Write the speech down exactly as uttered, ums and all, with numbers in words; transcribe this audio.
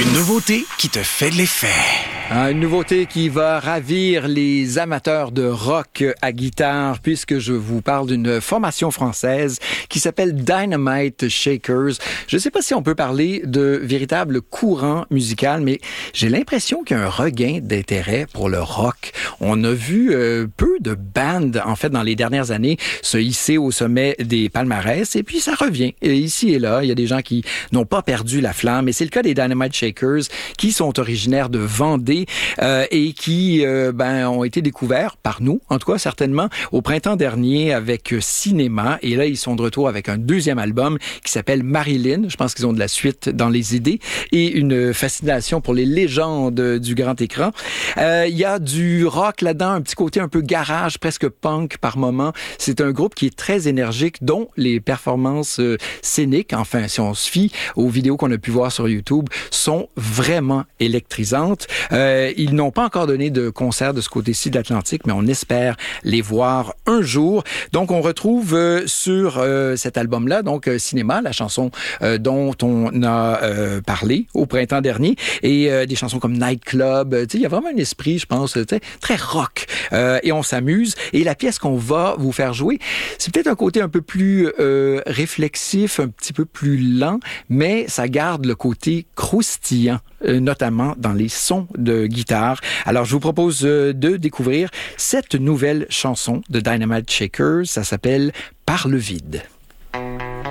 Une nouveauté qui te fait de l'effet. Ah, une nouveauté qui va ravir les amateurs de rock à guitare, puisque je vous parle d'une formation française qui s'appelle Dynamite Shakers. Je ne sais pas si on peut parler de véritable courant musical, mais j'ai l'impression qu'il y a un regain d'intérêt pour le rock. On a vu euh, peu de bandes, en fait, dans les dernières années, se hisser au sommet des palmarès, et puis ça revient. Et ici et là, il y a des gens qui n'ont pas perdu la flamme, et c'est le cas des Dynamite Shakers, qui sont originaires de Vendée, Euh, et qui euh, ben, ont été découverts par nous, en tout cas certainement, au printemps dernier avec Cinéma. Et là, ils sont de retour avec un deuxième album qui s'appelle Marilyn. Je pense qu'ils ont de la suite dans les idées et une fascination pour les légendes du grand écran. Euh, il y a du rock là-dedans, un petit côté un peu garage, presque punk par moment. C'est un groupe qui est très énergique, dont les performances euh, scéniques, enfin, si on se fie aux vidéos qu'on a pu voir sur YouTube, sont vraiment électrisantes. Euh, Ils n'ont pas encore donné de concert de ce côté-ci de l'Atlantique, mais on espère les voir un jour. Donc, on retrouve euh, sur euh, cet album-là, donc euh, Cinéma, la chanson euh, dont on a euh, parlé au printemps dernier, et euh, des chansons comme Nightclub. Tu sais, il y a vraiment un esprit, je pense, tu sais, très rock. Euh, et on s'amuse. Et la pièce qu'on va vous faire jouer, c'est peut-être un côté un peu plus euh, réflexif, un petit peu plus lent, mais ça garde le côté croustillant, euh, notamment dans les sons de guitare. Alors, je vous propose euh, de découvrir cette nouvelle chanson de Dynamite Shakers. Ça s'appelle « Par le vide ».